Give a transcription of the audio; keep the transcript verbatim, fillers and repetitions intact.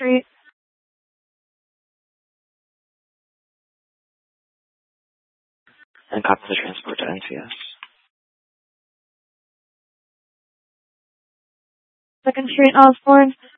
Street. And copy the transport to N C S. Second Street, Osborne.